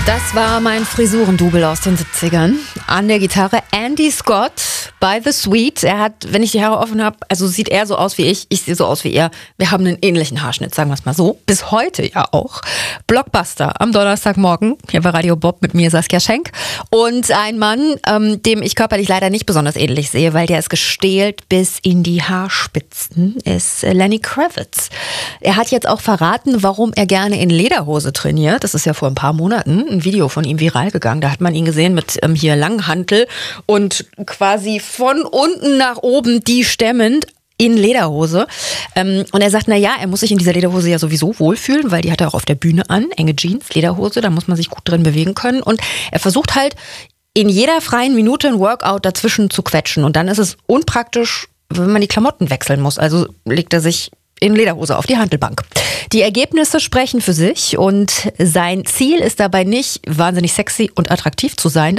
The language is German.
Das war mein Frisurendouble aus den 70ern. An der Gitarre Andy Scott bei The Sweet. Er hat, wenn ich die Haare offen habe, also sieht er so aus wie ich sehe so aus wie er. Wir haben einen ähnlichen Haarschnitt, sagen wir es mal so. Bis heute ja auch. Blockbuster am Donnerstagmorgen. Hier bei Radio Bob mit mir Saskia Schenk. Und ein Mann, dem ich körperlich leider nicht besonders ähnlich sehe, weil der ist gestählt bis in die Haarspitzen, ist Lenny Kravitz. Er hat jetzt auch verraten, warum er gerne in Lederhose trainiert. Das ist ja vor ein paar Monaten ein Video von ihm viral gegangen. Da hat man ihn gesehen mit hier Langhantel und quasi von unten nach oben die stemmend in Lederhose. Und er sagt, er muss sich in dieser Lederhose ja sowieso wohlfühlen, weil die hat er auch auf der Bühne an. Enge Jeans, Lederhose, da muss man sich gut drin bewegen können. Und er versucht halt in jeder freien Minute ein Workout dazwischen zu quetschen. Und dann ist es unpraktisch, wenn man die Klamotten wechseln muss. Also legt er sich in Lederhose auf die Hantelbank. Die Ergebnisse sprechen für sich und sein Ziel ist dabei nicht, wahnsinnig sexy und attraktiv zu sein.